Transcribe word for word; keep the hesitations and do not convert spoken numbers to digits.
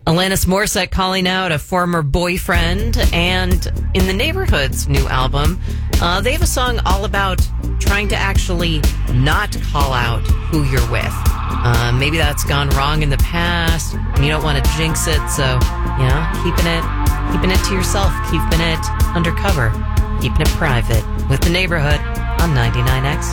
Alanis Morissette calling out a former boyfriend, and In the Neighborhood's new album, uh, they have a song all about trying to actually not call out who you're with. Uh, maybe that's gone wrong in the past, and you don't want to jinx it, so, you know, keeping it, keeping it to yourself, keeping it undercover, keeping it private with The Neighborhood on ninety-nine X.